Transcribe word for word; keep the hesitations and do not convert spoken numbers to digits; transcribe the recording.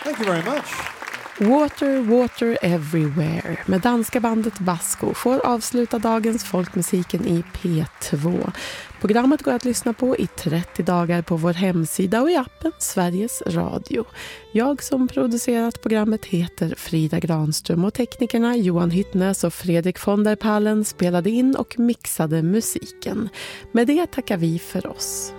Thank you very much. Water, Water Everywhere med danska bandet Vasco får avsluta dagens folkmusiken i P två. Programmet går att lyssna på i trettio dagar på vår hemsida och i appen Sveriges Radio. Jag som producerat programmet heter Frida Granström och teknikerna Johan Hyttnäs och Fredrik von der Pallen spelade in och mixade musiken. Med det tackar vi för oss.